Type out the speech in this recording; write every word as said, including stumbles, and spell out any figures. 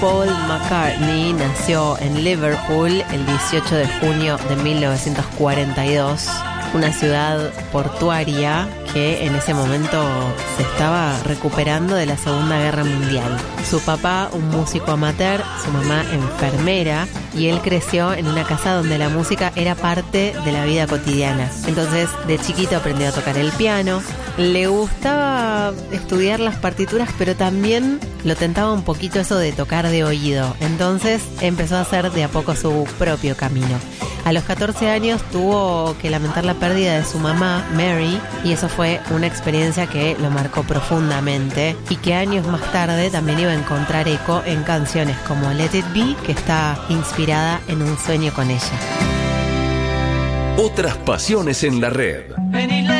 Paul McCartney nació en Liverpool el dieciocho de junio de mil novecientos cuarenta y dos, una ciudad portuaria que en ese momento se estaba recuperando de la Segunda Guerra Mundial. Su papá, un músico amateur, su mamá enfermera, y él creció en una casa donde la música era parte de la vida cotidiana. Entonces, de chiquito aprendió a tocar el piano. Le gustaba estudiar las partituras, pero también lo tentaba un poquito eso de tocar de oído. Entonces empezó a hacer de a poco su propio camino. A los catorce años tuvo que lamentar la pérdida de su mamá, Mary, y eso fue una experiencia que lo marcó profundamente y que años más tarde también iba a encontrar eco en canciones como Let It Be, que está inspirada en un sueño con ella. Otras pasiones en la red.